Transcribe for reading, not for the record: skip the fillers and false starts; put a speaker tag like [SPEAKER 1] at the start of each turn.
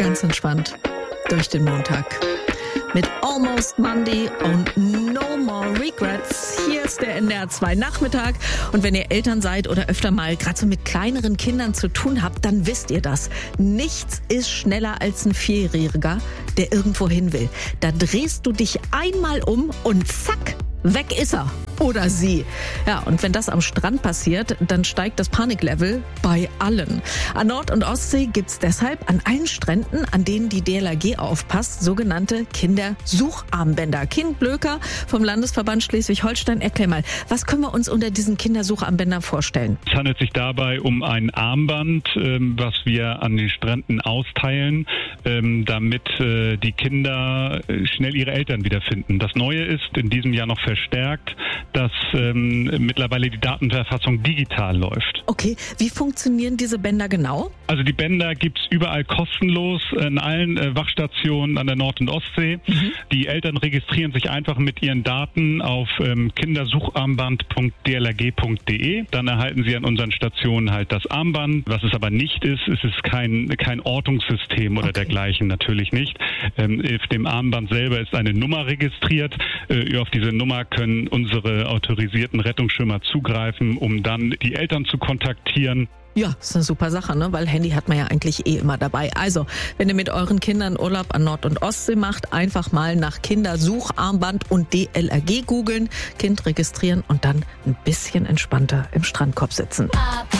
[SPEAKER 1] ganz entspannt durch den Montag. Mit Almost Monday und No More Regrets. Hier ist der NDR 2 Nachmittag. Und wenn ihr Eltern seid oder öfter mal gerade so mit kleineren Kindern zu tun habt, dann wisst ihr das. Nichts ist schneller als ein Vierjähriger, der irgendwo hin will. Da drehst du dich einmal um und zack, weg ist er. Oder sie. Ja, und wenn das am Strand passiert, dann steigt das Paniklevel bei allen. An Nord- und Ostsee gibt's deshalb an allen Stränden, an denen die DLRG aufpasst, sogenannte Kindersucharmbänder. Kind Blöker vom Landesverband Schleswig-Holstein, erklär mal, was können wir uns unter diesen Kindersucharmbändern vorstellen?
[SPEAKER 2] Es handelt sich dabei um ein Armband, was wir an den Stränden austeilen, damit die Kinder schnell ihre Eltern wiederfinden. Das Neue ist in diesem Jahr noch verstärkt, dass mittlerweile die Datenverfassung digital läuft.
[SPEAKER 1] Okay, wie funktionieren diese Bänder genau?
[SPEAKER 2] Also die Bänder gibt's überall kostenlos in allen Wachstationen an der Nord- und Ostsee. Die Eltern registrieren sich einfach mit ihren Daten auf kindersucharmband.dlrg.de. Dann erhalten sie an unseren Stationen halt das Armband. Was es aber nicht ist, es ist kein Ortungssystem oder dergleichen, natürlich nicht. Auf dem Armband selber ist eine Nummer registriert. Auf diese Nummer können unsere autorisierten Rettungsschwimmer zugreifen, um dann die Eltern zu kontaktieren.
[SPEAKER 1] Ja, ist eine super Sache, ne? Weil Handy hat man ja eigentlich immer dabei. Also, wenn ihr mit euren Kindern Urlaub an Nord- und Ostsee macht, einfach mal nach Kindersucharmband und DLRG googeln, Kind registrieren und dann ein bisschen entspannter im Strandkorb sitzen.